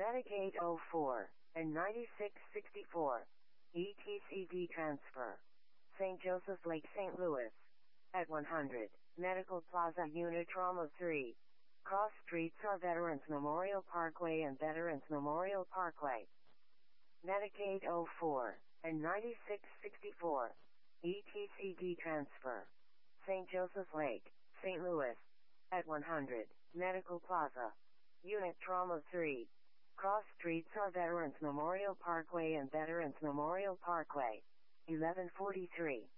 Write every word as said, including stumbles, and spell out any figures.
Medicaid oh four and ninety-six sixty-four. E T C D transfer. Saint Joseph Lake, Saint Louis. At one hundred. Medical Plaza Unit Trauma three. Cross streets are Veterans Memorial Parkway and Veterans Memorial Parkway. Medicaid oh four and ninety-six sixty-four. E T C D transfer. Saint Joseph Lake, Saint Louis. At one hundred. Medical Plaza. Unit Trauma three. Cross streets are Veterans Memorial Parkway and Veterans Memorial Parkway. eleven forty-three.